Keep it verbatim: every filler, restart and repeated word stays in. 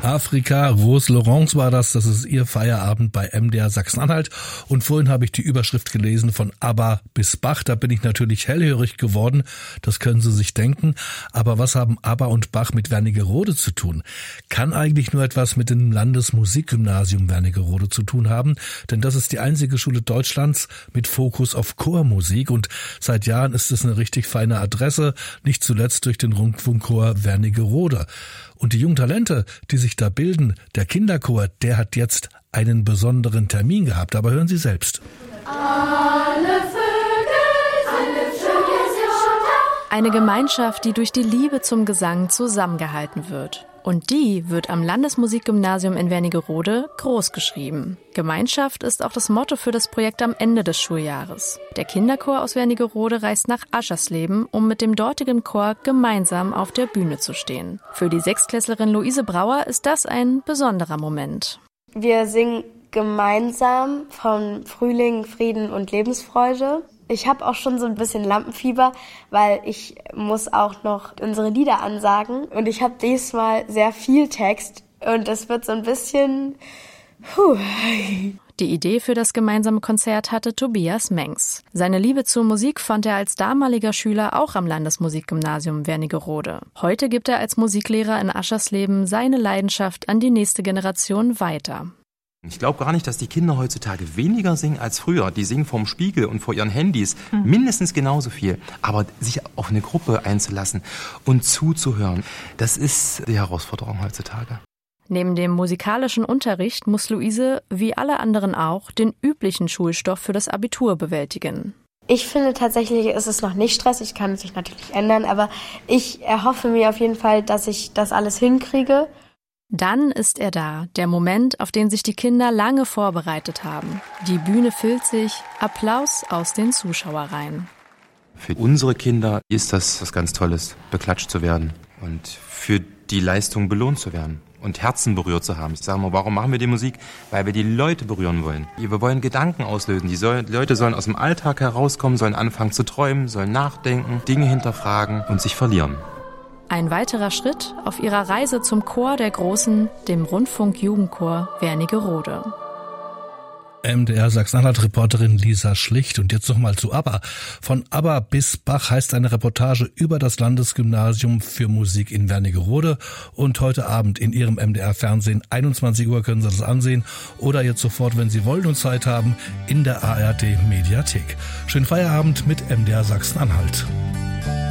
Afrika. Rose Laurence war das. Das ist ihr Feierabend bei M D R Sachsen-Anhalt. Und vorhin habe ich die Überschrift gelesen von ABBA bis Bach. Da bin ich natürlich hellhörig geworden. Das können Sie sich denken. Aber was haben ABBA und Bach mit Wernigerode zu tun? Kann eigentlich nur etwas mit dem Landesmusikgymnasium Wernigerode zu tun haben. Denn das ist die einzige Schule Deutschlands mit Fokus auf Chormusik. Und seit Jahren ist es eine richtig feine Adresse. Nicht zuletzt durch den Rundfunkchor Wernigerode. Und die jungen Talente, die sich da bilden, der Kinderchor, der hat jetzt einen besonderen Termin gehabt. Aber hören Sie selbst. Alle Vögel, alle Vögel sind schon da. Eine Gemeinschaft, die durch die Liebe zum Gesang zusammengehalten wird. Und die wird am Landesmusikgymnasium in Wernigerode großgeschrieben. Gemeinschaft ist auch das Motto für das Projekt am Ende des Schuljahres. Der Kinderchor aus Wernigerode reist nach Aschersleben, um mit dem dortigen Chor gemeinsam auf der Bühne zu stehen. Für die Sechstklässlerin Luise Brauer ist das ein besonderer Moment. Wir singen gemeinsam von Frühling, Frieden und Lebensfreude. Ich habe auch schon so ein bisschen Lampenfieber, weil ich muss auch noch unsere Lieder ansagen. Und ich habe diesmal sehr viel Text und es wird so ein bisschen... Puh. Die Idee für das gemeinsame Konzert hatte Tobias Mengs. Seine Liebe zur Musik fand er als damaliger Schüler auch am Landesmusikgymnasium Wernigerode. Heute gibt er als Musiklehrer in Aschersleben seine Leidenschaft an die nächste Generation weiter. Ich glaube gar nicht, dass die Kinder heutzutage weniger singen als früher. Die singen vorm Spiegel und vor ihren Handys hm. mindestens genauso viel. Aber sich auf eine Gruppe einzulassen und zuzuhören, das ist die Herausforderung heutzutage. Neben dem musikalischen Unterricht muss Luise, wie alle anderen auch, den üblichen Schulstoff für das Abitur bewältigen. Ich finde tatsächlich, ist es noch nicht stressig, kann sich natürlich ändern, aber ich erhoffe mir auf jeden Fall, dass ich das alles hinkriege. Dann ist er da, der Moment, auf den sich die Kinder lange vorbereitet haben. Die Bühne füllt sich, Applaus aus den Zuschauerreihen. Für unsere Kinder ist das was ganz Tolles, beklatscht zu werden und für die Leistung belohnt zu werden und Herzen berührt zu haben. Ich sage mal, warum machen wir die Musik? Weil wir die Leute berühren wollen. Wir wollen Gedanken auslösen. Die, soll, die Leute sollen aus dem Alltag herauskommen, sollen anfangen zu träumen, sollen nachdenken, Dinge hinterfragen und sich verlieren. Ein weiterer Schritt auf ihrer Reise zum Chor der Großen, dem Rundfunk-Jugendchor Wernigerode. M D R Sachsen-Anhalt-Reporterin Lisa Schlicht. Und jetzt nochmal zu ABBA. Von ABBA bis Bach heißt eine Reportage über das Landesgymnasium für Musik in Wernigerode. Und heute Abend in Ihrem M D R-Fernsehen, einundzwanzig Uhr, können Sie das ansehen. Oder jetzt sofort, wenn Sie wollen und Zeit haben, in der A R D-Mediathek. Schönen Feierabend mit M D R Sachsen-Anhalt.